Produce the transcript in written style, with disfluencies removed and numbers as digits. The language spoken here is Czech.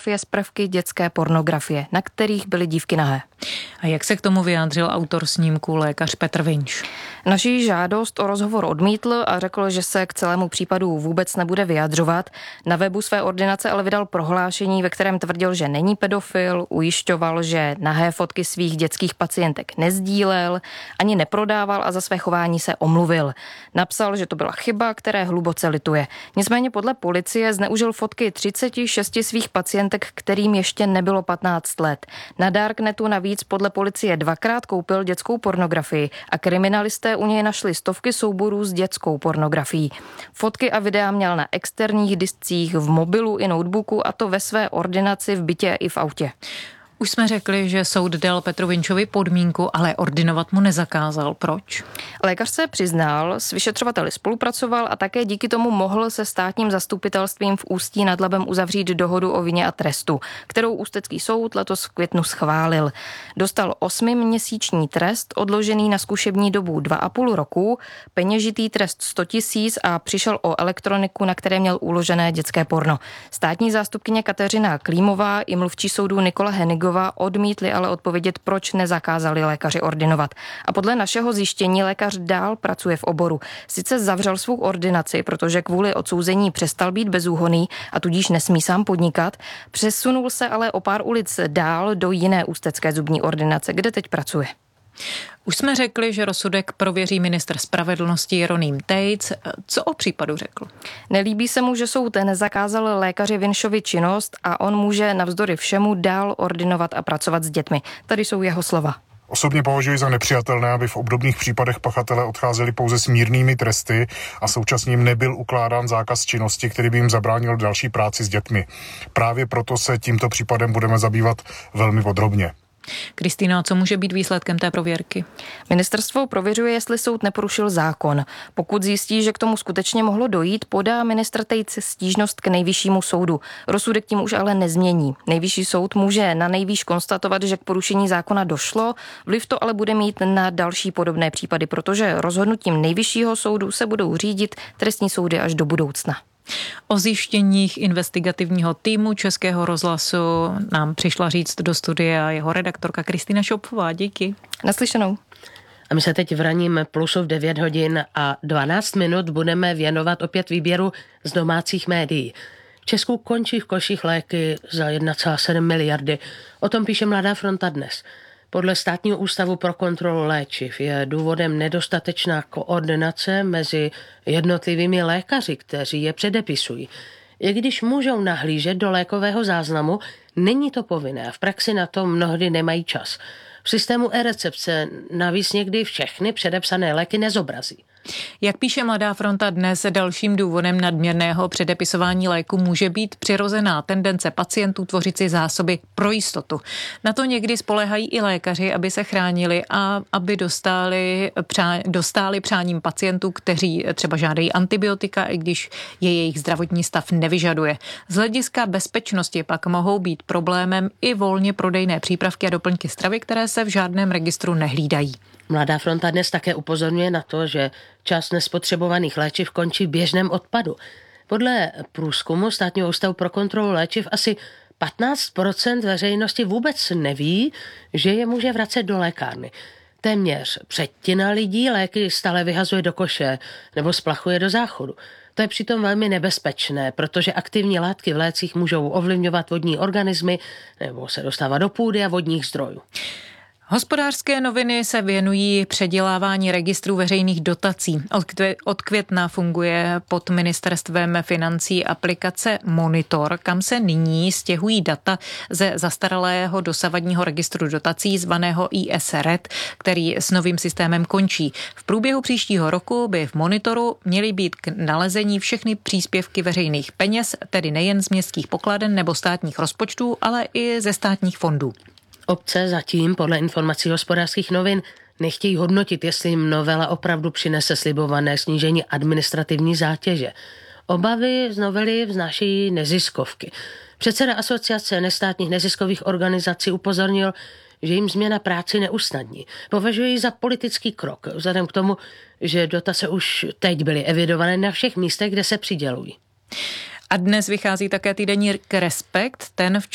fotografie z prvky dětské pornografie, na kterých byly dívky nahé. A jak se k tomu vyjádřil autor snímku, lékař Petr Vinč? Naší žádost o rozhovor odmítl a řekl, že se k celému případu vůbec nebude vyjadřovat. Na webu své ordinace ale vydal prohlášení, ve kterém tvrdil, že není pedofil, ujišťoval, že nahé fotky svých dětských pacientek nezdílel, ani neprodával a za své chování se omluvil. Napsal, že to byla chyba, které hluboce lituje. Nicméně podle policie zneužil fotky 36 svých pacientek, kterým ještě nebylo 15 let. Na Darknetu navíc podle policie dvakrát koupil dětskou pornografii a kriminalisté u něj našli stovky souborů s dětskou pornografií. Fotky a videa měl na externích discích, v mobilu i notebooku, a to ve své ordinaci, v bytě i v autě. Už jsme řekli, že soud dal Petru Vinčovi podmínku, ale ordinovat mu nezakázal. Proč? Lékař se přiznal, s vyšetřovateli spolupracoval a také díky tomu mohl se státním zastupitelstvím v Ústí nad Labem uzavřít dohodu o vině a trestu, kterou ústecký soud letos v květnu schválil. Dostal 8měsíční trest, odložený na zkušební dobu 2,5 roku, peněžitý trest 100 000 a přišel o elektroniku, na které měl uložené dětské porno. Státní zástupkyně Kateřina Klímová i mluvčí soudu Nikola Hennigová odmítli ale odpovědět, proč nezakázali lékaři ordinovat. A podle našeho zjištění lékař dál pracuje v oboru. Sice zavřel svou ordinaci, protože kvůli odsouzení přestal být bezúhonný a tudíž nesmí sám podnikat, přesunul se ale o pár ulic dál do jiné ústecké zubní ordinace, kde teď pracuje. Už jsme řekli, že rozsudek prověří ministr spravedlnosti Jeroným Tejc. Co o případu řekl? Nelíbí se mu, že soud nezakázal lékaři Vinšovi činnost a on může navzdory všemu dál ordinovat a pracovat s dětmi. Tady jsou jeho slova. Osobně považuji za nepřijatelné, aby v obdobných případech pachatelé odcházeli pouze s mírnými tresty a současně jim nebyl ukládán zákaz činnosti, který by jim zabránil další práci s dětmi. Právě proto se tímto případem budeme zabývat velmi podrobně. Kristýna, co může být výsledkem té prověrky? Ministerstvo prověřuje, jestli soud neporušil zákon. Pokud zjistí, že k tomu skutečně mohlo dojít, podá ministr Tejc stížnost k nejvyššímu soudu. Rozsudek tím už ale nezmění. Nejvyšší soud může na nejvýš konstatovat, že k porušení zákona došlo, vliv to ale bude mít na další podobné případy, protože rozhodnutím nejvyššího soudu se budou řídit trestní soudy až do budoucna. O zjištěních investigativního týmu Českého rozhlasu nám přišla říct do studia jeho redaktorka Kristýna Šopfová. Díky. Naslyšenou. A my se teď v ranním Plusu v 9 hodin a 12 minut budeme věnovat opět výběru z domácích médií. V Česku končí v koších léky za 1,7 miliardy. O tom píše Mladá fronta dnes. Podle Státního ústavu pro kontrolu léčiv je důvodem nedostatečná koordinace mezi jednotlivými lékaři, kteří je předepisují. I když můžou nahlížet do lékového záznamu, není to povinné a v praxi na to mnohdy nemají čas. V systému e-recepce navíc někdy všechny předepsané léky nezobrazí. Jak píše Mladá fronta dnes, dalším důvodem nadměrného předepisování léku může být přirozená tendence pacientů tvořit si zásoby pro jistotu. Na to někdy spoléhají i lékaři, aby se chránili a aby dostáli přáním pacientů, kteří třeba žádají antibiotika, i když je jejich zdravotní stav nevyžaduje. Z hlediska bezpečnosti pak mohou být problémem i volně prodejné přípravky a doplňky stravy, které se v žádném registru nehlídají. Mladá fronta dnes také upozorňuje na to, že část nespotřebovaných léčiv končí v běžném odpadu. Podle průzkumu Státního ústavu pro kontrolu léčiv asi 15% veřejnosti vůbec neví, že je může vracet do lékárny. Téměř třetina lidí léky stále vyhazuje do koše nebo splachuje do záchodu. To je přitom velmi nebezpečné, protože aktivní látky v lécích můžou ovlivňovat vodní organismy nebo se dostávat do půdy a vodních zdrojů. Hospodářské noviny se věnují předělávání registrů veřejných dotací. Od května funguje pod ministerstvem financí aplikace Monitor, kam se nyní stěhují data ze zastaralého dosavadního registru dotací zvaného ISRED, který s novým systémem končí. V průběhu příštího roku by v Monitoru měly být k nalezení všechny příspěvky veřejných peněz, tedy nejen z městských pokladen nebo státních rozpočtů, ale i ze státních fondů. Obce zatím, podle informací Hospodářských novin, nechtějí hodnotit, jestli jim novela opravdu přinese slibované snížení administrativní zátěže. Obavy z novely vznášejí neziskovky. Předseda Asociace nestátních neziskových organizací upozornil, že jim změna práci neusnadní. Považují ji za politický krok, vzhledem k tomu, že dotace už teď byly evidované na všech místech, kde se přidělují. A dnes vychází také týdeník Respekt, ten v